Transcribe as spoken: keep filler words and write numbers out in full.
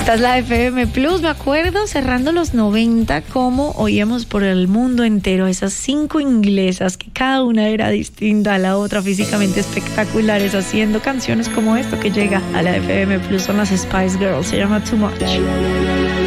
Esta es la F M Plus. Me acuerdo cerrando los noventa cómo oíamos por el mundo entero esas cinco inglesas que cada una era distinta a la otra, físicamente espectaculares, haciendo canciones como esto que llega a la F M Plus. Son las Spice Girls. Se llama Too Much.